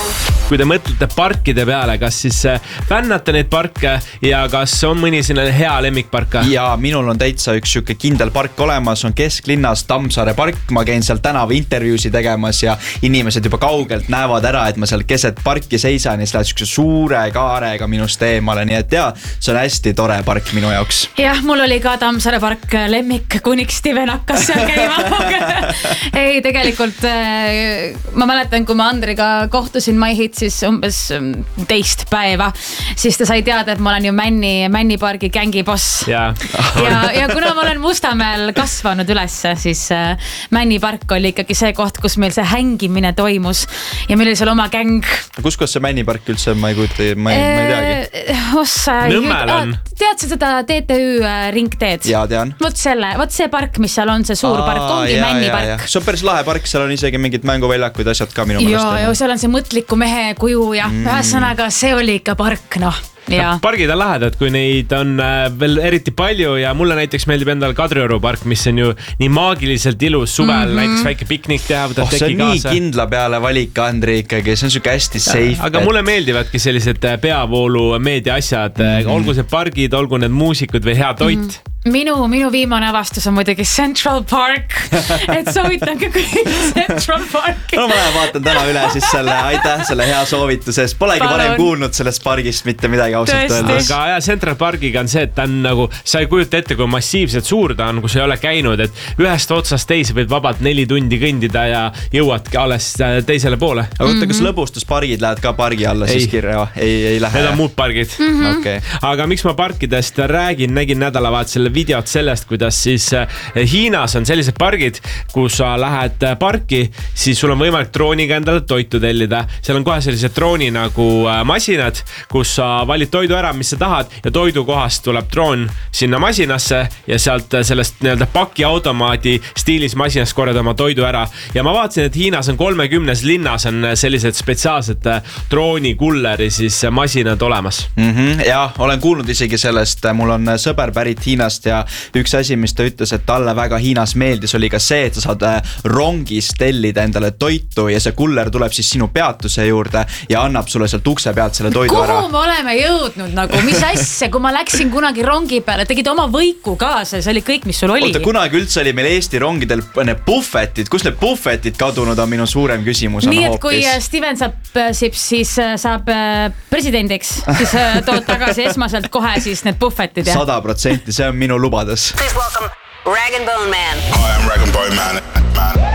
Kui te mõtlete parkide peale, kas siis fännate neid parke ja kas on mõni selline hea lemmikpark? Ja minul on täitsa üks siuke kindel park olemas, on kesklinnas Tammsaare park. Ma käin seal tänava intervjuusi tegemas ja inimesed juba kaugelt näevad ära, et ma seal keset parki seisan ja siis lähed siukse suure kaarega minust eemale. Nii et jaa, see on hästi tore park minu jaoks. Jah, mul oli ka Tammsaare park lemmik, kuniks Steven hakkas seal käima. Ei, tegelikult ma mäletan, kui ma Andriga kohtusin MyHit siis umbes teist päeva, siis ta sai teada, et ma olen ju Männi pargi gängi boss. Ja kuna ma olen Mustamäel kasvanud ülesse, siis Männi park oli ikkagi see koht, kus meil see hängimine toimus ja meil oli seal oma gäng. Kus see Männi park üldse, ma ei kujuta, ma ei teagi. Nõmmel on. Tead sa seda TTÜ ringteed? Jaa, tean. Vot see park, mis seal on, see suur park, ongi Männi park. See on päris lahe park, seal on isegi mingid mänguväljakud asjad ka minu mõelest. Ja seal on see mõtliku mehe kuju ja ühesõnaga see oli ikka park, noh. Ja. Pargid on lahedad, kui neid on veel eriti palju ja mulle näiteks meeldib endal Kadrioru park, mis on ju nii maagiliselt ilus suvel, näiteks väike piknik teha, võtab teki kaasa. See on nii kindla peale valik, Andri, ikkagi, see on siuke hästi safe. Aga mulle meeldivadki sellised peavoolu meedia asjad, olgu see pargid, olgu need muusikud või hea toit. Minu viimane avastus on muidugi Central Park, et soovitan ka kõik Central Parki. No ma vaatan täna üle siis aitäh selle hea soovituses. Polegi varem kuulnud sellest pargist mitte midagi ausalt öeldes. Aga ja Central Parkiga on see, et ta on nagu, sa ei kujuta ette, kui massiivselt suur ta on, kui sa ei ole käinud, et ühest otsast teise võid vabalt 4 tundi kõndida ja jõuadki alles teisele poole. Aga võtta, kas lõbustuspargid lähevad ka pargi alla siis kirja? Ei lähe. Need on muud pargid. Okay. Aga miks ma parkidest räägin, nägin nädalavahetusel videot sellest, kuidas siis Hiinas on sellised pargid, kus sa lähed parki, siis sul on võimalik drooniga endale toitu tellida. Seal on kohe sellised drooni nagu masinad, kus sa valid toidu ära, mis sa tahad ja toidu kohast tuleb droon sinna masinasse ja sealt sellest nii-öelda pakiautomaadi stiilis masinas korjad oma toidu ära. Ja ma vaatasin, et Hiinas on 30 linnas on sellised spetsiaalsed droonikulleri siis masinad olemas. Ja olen kuulnud isegi sellest, mul on sõber pärit Hiinast ja üks asi, mis ta ütles, et talle väga Hiinas meeldis, oli ka see, et sa saad rongis tellida endale toitu ja see kuller tuleb siis sinu peatuse juurde ja annab sulle sealt ukse pealt selle toidu ära. Kuhu me oleme jõudnud nagu, mis asja, kui ma läksin kunagi rongi peale, tegid oma võiku kaasa ja see oli kõik, mis sul oli. Oota, kunagi üldse oli meil Eesti rongidel need buffetid, kus need buffetid kadunud on minu suurem küsimus. Nii, et kui Steven siis saab presidendiks, siis tood tagasi esmaselt kohe siis need buffetid. 100%, see on minu lubades. Please welcome Rag and Bone Man. Hi, I'm Rag and Bone Man.